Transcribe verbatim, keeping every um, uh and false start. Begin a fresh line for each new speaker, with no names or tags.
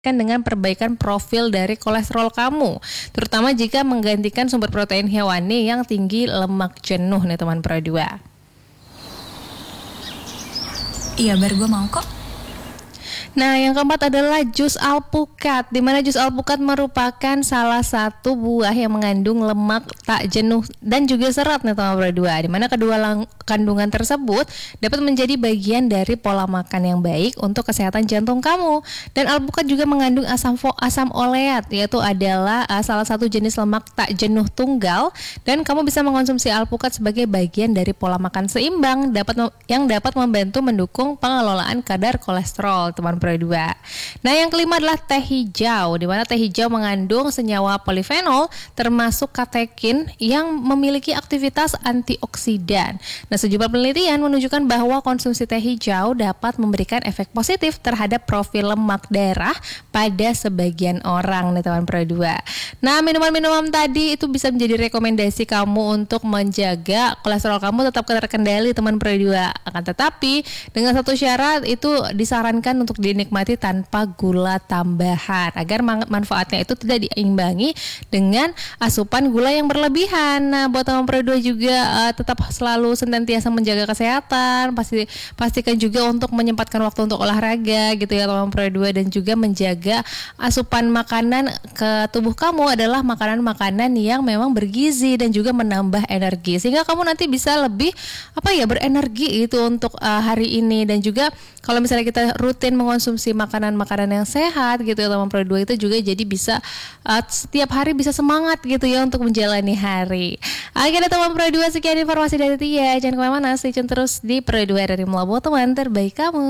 Kan dengan perbaikan profil dari kolesterol kamu, terutama jika menggantikan sumber protein hewani yang tinggi lemak jenuh nih teman Pro dua.
Iya, Bar, gue mau kok.
Nah, yang keempat adalah jus alpukat, di mana jus alpukat merupakan salah satu buah yang mengandung lemak tak jenuh dan juga serat nih teman Pro dua, di mana kedua lang- kandungan tersebut dapat menjadi bagian dari pola makan yang baik untuk kesehatan jantung kamu. Dan alpukat juga mengandung asam fo- asam oleat, yaitu adalah uh, salah satu jenis lemak tak jenuh tunggal, dan kamu bisa mengonsumsi alpukat sebagai bagian dari pola makan seimbang dapat mem- yang dapat membantu mendukung pengelolaan kadar kolesterol teman Pro dua. Nah, yang kelima adalah teh hijau, di mana teh hijau mengandung senyawa polifenol termasuk katekin yang memiliki aktivitas antioksidan. Nah, sejumlah penelitian menunjukkan bahwa konsumsi teh hijau dapat memberikan efek positif terhadap profil lemak darah pada sebagian orang nih teman Pro dua. Nah, minuman-minuman tadi itu bisa menjadi rekomendasi kamu untuk menjaga kolesterol kamu tetap terkendali teman Pro dua. Akan tetapi dengan satu syarat, itu disarankan untuk dinikmati tanpa gula tambahan agar manfaatnya itu tidak diimbangi dengan asupan gula yang berlebihan. Nah, buat teman Pro dua juga uh, tetap selalu senantiasa menjaga kesehatan. Pasti pastikan juga untuk menyempatkan waktu untuk olahraga gitu ya teman Pro dua, dan juga menjaga asupan makanan ke tubuh kamu adalah makanan-makanan yang memang bergizi dan juga menambah energi sehingga kamu nanti bisa lebih apa ya berenergi itu untuk uh, hari ini. Dan juga kalau misalnya kita rutin mengonsumsi makanan-makanan yang sehat gitu ya teman Pro dua, itu juga jadi bisa uh, setiap hari bisa semangat gitu ya untuk menjalani hari. Oke deh teman Pro dua, sekian informasi dari Tia. Jangan kemana-mana, stay tune terus di Pro dua dari Melabu, teman terbaik kamu.